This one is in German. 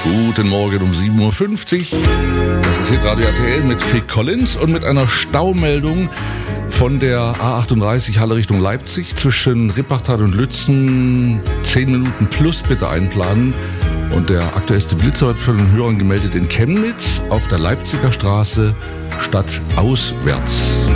Guten Morgen um 7.50 Uhr. Das ist hier Radio RTL mit Phil Collins und mit einer Staumeldung von der A38 Halle Richtung Leipzig zwischen Rippachtal und Lützen. 10 Minuten plus bitte einplanen. Und der aktuellste Blitzer wird von den Hörern gemeldet in Chemnitz auf der Leipziger Straße stadtauswärts.